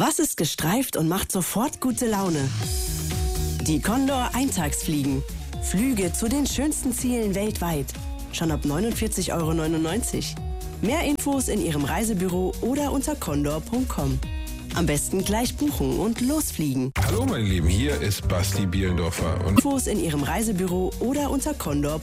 Was ist gestreift und macht sofort gute Laune? Die Condor Eintagsfliegen. Flüge zu den schönsten Zielen weltweit. Schon ab 49,99 €. Mehr Infos in Ihrem Reisebüro oder unter condor.com. Am besten gleich buchen und losfliegen. Hallo meine Lieben, hier ist Basti Bielendorfer. Und Infos in Ihrem Reisebüro oder unter condor.com.